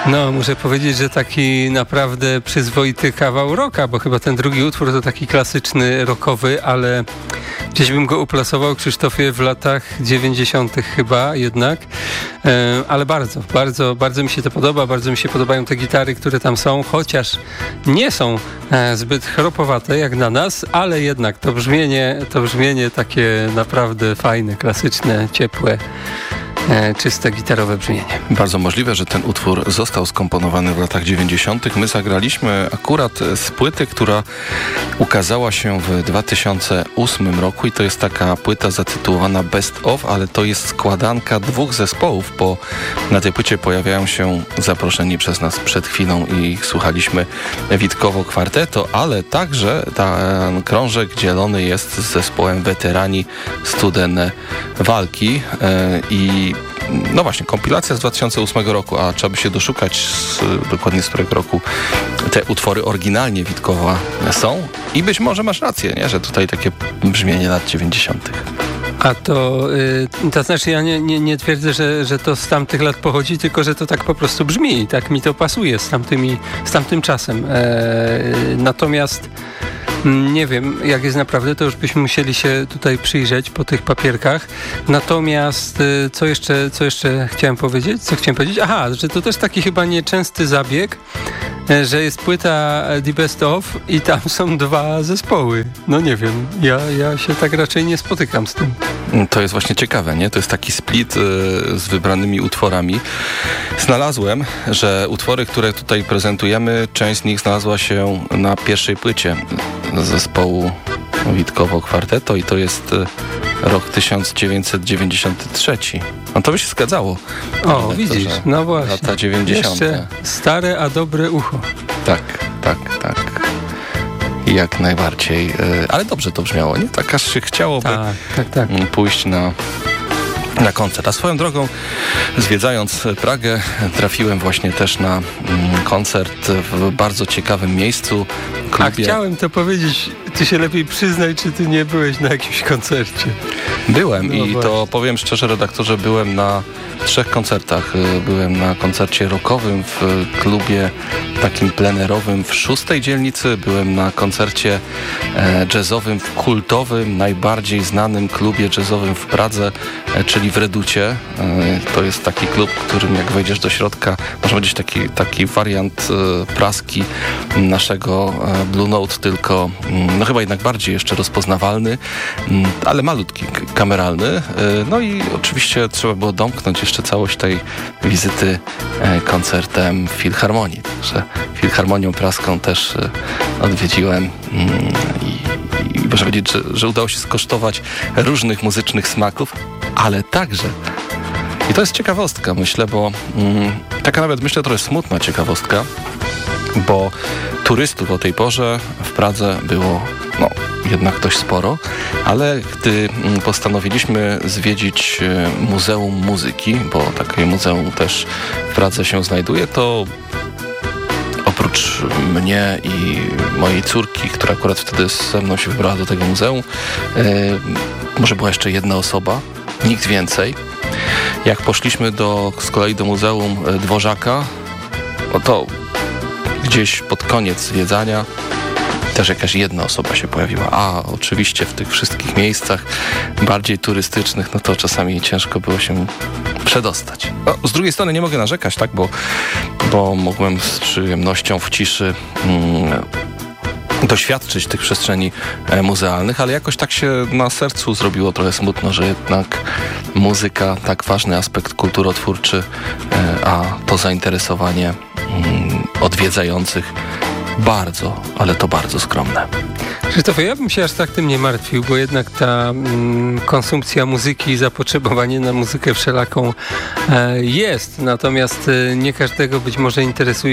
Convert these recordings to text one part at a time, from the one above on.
No, muszę powiedzieć, że taki naprawdę przyzwoity kawał rocka, bo chyba ten drugi utwór to taki klasyczny rockowy, ale gdzieś bym go uplasował, Krzysztofie, w latach 90. chyba jednak, ale bardzo mi się to podoba, bardzo mi się podobają te gitary, które tam są, chociaż nie są zbyt chropowate jak na nas, ale jednak to brzmienie takie naprawdę fajne, klasyczne, ciepłe, czyste gitarowe brzmienie. Bardzo możliwe, że ten utwór został skomponowany w latach 90. My zagraliśmy akurat z płyty, która ukazała się w 2008 roku i to jest taka płyta zatytułowana Best Of, ale to jest składanka dwóch zespołów, bo na tej płycie pojawiają się zaproszeni przez nas przed chwilą i słuchaliśmy Witkowo Kwarteto, ale także ten krążek dzielony jest z zespołem Weterani Studene Walki i no właśnie, kompilacja z 2008 roku, a trzeba by się doszukać dokładnie z którego roku te utwory oryginalnie Witkowa są i być może masz rację, nie? Że tutaj takie brzmienie lat 90. A to znaczy ja nie twierdzę, że to z tamtych lat pochodzi, tylko że to tak po prostu brzmi, tak mi to pasuje z tamtym czasem. Natomiast nie wiem, jak jest naprawdę, to już byśmy musieli się tutaj przyjrzeć po tych papierkach. Natomiast co jeszcze chciałem powiedzieć? Aha, że to też taki chyba nieczęsty zabieg, że jest płyta The Best Of i tam są dwa zespoły. No nie wiem, ja się tak raczej nie spotykam z tym. To jest właśnie ciekawe, nie? To jest taki split z wybranymi utworami. Znalazłem, że utwory, które tutaj prezentujemy, część z nich znalazła się na pierwszej płycie zespołu Witkowo Kwarteto i to jest rok 1993. No to by się zgadzało. O, widzisz, no właśnie. Lata 90. Jeszcze stare, a dobre ucho. Tak. Jak najbardziej. Ale dobrze to brzmiało, nie? Tak aż się chciałoby pójść na koncert. A swoją drogą, zwiedzając Pragę, trafiłem właśnie też na koncert w bardzo ciekawym miejscu. Klubie. A chciałem to powiedzieć, ty się lepiej przyznaj, czy ty nie byłeś na jakimś koncercie. Byłem to powiem szczerze, redaktorze, byłem na 3 koncertach. Byłem na koncercie rockowym w klubie takim plenerowym w 6. dzielnicy. Byłem na koncercie jazzowym w kultowym, najbardziej znanym klubie jazzowym w Pradze, czyli w Reducie. To jest taki klub, w którym jak wejdziesz do środka, można powiedzieć taki wariant praski naszego Blue Note, tylko no chyba jednak bardziej jeszcze rozpoznawalny, ale malutki, kameralny. No i oczywiście trzeba było domknąć jeszcze całość tej wizyty koncertem w Filharmonii. Także Filharmonią Praską też odwiedziłem i można powiedzieć, że udało się skosztować różnych muzycznych smaków, ale także, i to jest ciekawostka, myślę, bo taka nawet myślę trochę smutna ciekawostka, bo turystów o tej porze w Pradze było jednak dość sporo, ale gdy postanowiliśmy zwiedzić Muzeum Muzyki, bo takie muzeum też w Pradze się znajduje, to oprócz mnie i mojej córki, która akurat wtedy ze mną się wybrała do tego muzeum, może była jeszcze jedna osoba, nikt więcej. Jak poszliśmy z kolei do Muzeum Dworzaka, to gdzieś pod koniec zwiedzania też jakaś jedna osoba się pojawiła. A oczywiście w tych wszystkich miejscach bardziej turystycznych, no to czasami ciężko było się przedostać. No, z drugiej strony nie mogę narzekać, tak, bo mogłem z przyjemnością w ciszy doświadczyć tych przestrzeni muzealnych, ale jakoś tak się na sercu zrobiło trochę smutno, że jednak muzyka, tak ważny aspekt kulturotwórczy, a to zainteresowanie odwiedzających bardzo, ale to bardzo skromne. Krzysztofie, ja bym się aż tak tym nie martwił, bo jednak ta konsumpcja muzyki i zapotrzebowanie na muzykę wszelaką jest, natomiast nie każdego być może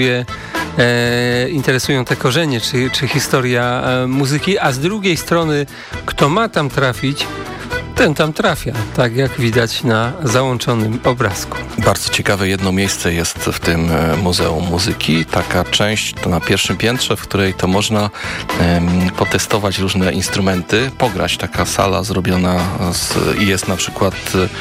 interesują te korzenie czy historia muzyki, a z drugiej strony kto ma tam trafić, ten tam trafia, tak jak widać na załączonym obrazku. Bardzo ciekawe jedno miejsce jest w tym Muzeum Muzyki. Taka część to na pierwszym piętrze, w której to można potestować różne instrumenty, pograć. Taka sala zrobiona i jest na przykład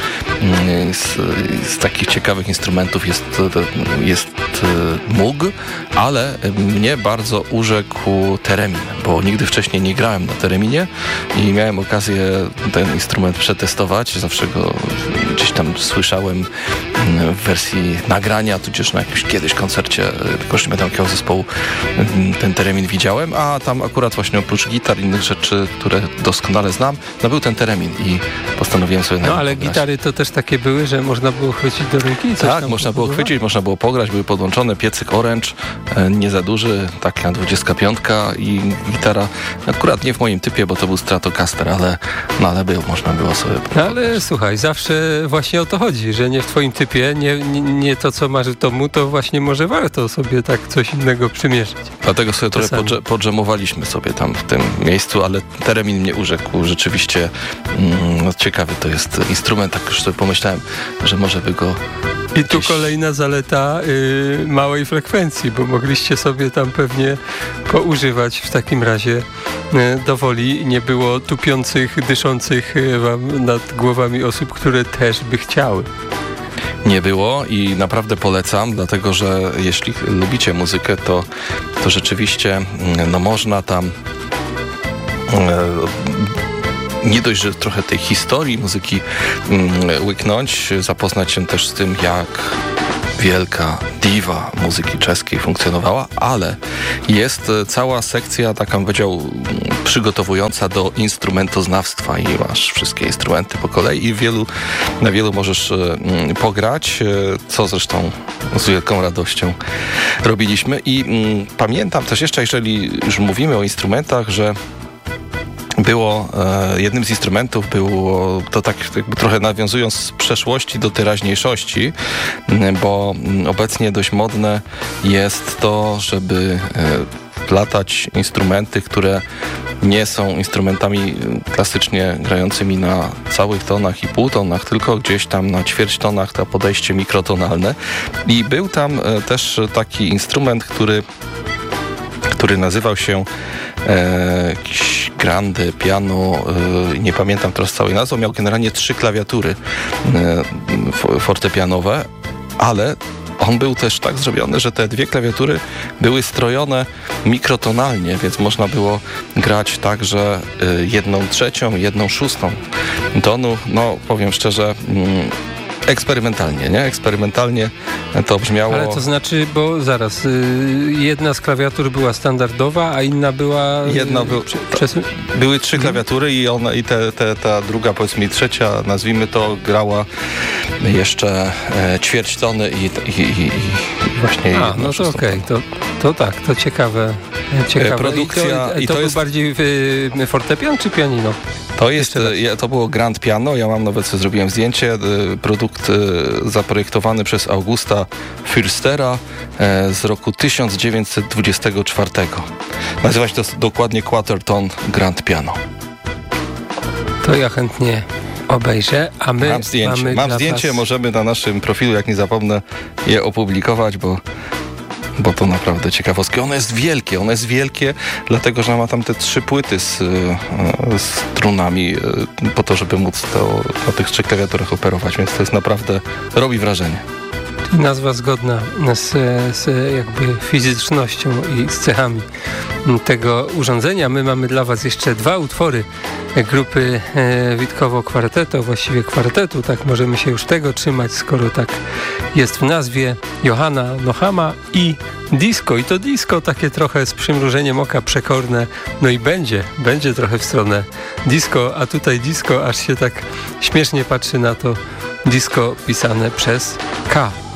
z takich ciekawych instrumentów jest Moog, ale mnie bardzo urzekł theremin, bo nigdy wcześniej nie grałem na thereminie i miałem okazję ten instrument przetestować. Zawsze go gdzieś tam słyszałem w wersji nagrania, tudzież na jakimś kiedyś koncercie, tylko już nie pamiętam jakiego zespołu, ten theremin widziałem, a tam akurat właśnie oprócz gitar i innych rzeczy, które doskonale znam, no był ten theremin i postanowiłem sobie na nim ale pograć. Gitary to też takie były, że można było chwycić do ręki? Tak, można było chwycić, można było pograć, były podłączone piecyk Orange, nie za duży, taka 25 i gitara, akurat nie w moim typie, bo to był Stratocaster, ale można było sobie pograć. Ale słuchaj, zawsze właśnie o to chodzi, że nie w twoim typie, nie to, co masz w domu, to właśnie może warto sobie tak coś innego przymierzyć. Dlatego sobie trochę podżemowaliśmy sobie tam w tym miejscu, ale theremin mnie urzekł. Rzeczywiście ciekawy to jest instrument, tak już sobie pomyślałem, że może by go... I tu kolejna zaleta małej frekwencji, bo mogliście sobie tam pewnie poużywać w takim razie do woli. Nie było tupiących, dyszących wam nad głowami osób, które też by chciały. Nie było i naprawdę polecam, dlatego że jeśli lubicie muzykę, to rzeczywiście można tam nie dość, że trochę tej historii muzyki łyknąć, zapoznać się też z tym, jak wielka diwa muzyki czeskiej funkcjonowała, ale jest cała sekcja, taka bym powiedział, przygotowująca do instrumentoznawstwa i masz wszystkie instrumenty po kolei i na wielu możesz pograć, co zresztą z wielką radością robiliśmy. I pamiętam też jeszcze, jeżeli już mówimy o instrumentach, że jednym z instrumentów było to tak jakby trochę nawiązując z przeszłości do teraźniejszości, bo obecnie dość modne jest to, żeby latać instrumenty, które nie są instrumentami klasycznie grającymi na całych tonach i półtonach, tylko gdzieś tam na ćwierćtonach, to podejście mikrotonalne. I był tam też taki instrument, który nazywał się jakiś grande piano, nie pamiętam teraz całej nazwy, miał generalnie 3 klawiatury fortepianowe, ale on był też tak zrobiony, że te 2 klawiatury były strojone mikrotonalnie, więc można było grać tak, że 1/3, 1/6 tonu, no powiem szczerze, eksperymentalnie, nie? Eksperymentalnie to brzmiało... Ale to znaczy, bo zaraz, jedna z klawiatur była standardowa, a inna była... Były 3 klawiatury i ta druga, powiedzmy trzecia, nazwijmy to, grała jeszcze ćwierćtony i właśnie... no to okej, to tak, to ciekawe. Produkcja... To był bardziej fortepian czy pianino? To było grand piano, ja mam nawet, zrobiłem zdjęcie, produkt zaprojektowany przez Augusta Fürstera z roku 1924. Nazywa się to dokładnie Quarterton Grand Piano. To ja chętnie obejrzę, a my mam zdjęcie, możemy na naszym profilu, jak nie zapomnę, je opublikować, bo to naprawdę ciekawostki. Ono jest wielkie, dlatego, że ma tam te 3 płyty z strunami po to, żeby móc na tych 3 klawiaturach operować, więc to jest naprawdę, robi wrażenie. Nazwa zgodna z jakby fizycznością i z cechami tego urządzenia. My mamy dla was jeszcze 2 utwory grupy Witkowo Kwarteto, właściwie kwartetu, tak możemy się już tego trzymać, skoro tak jest w nazwie. Johanna Nohama i disco. I to disco takie trochę z przymrużeniem oka przekorne, no i będzie trochę w stronę disco, a tutaj disco aż się tak śmiesznie patrzy na to disco pisane przez K.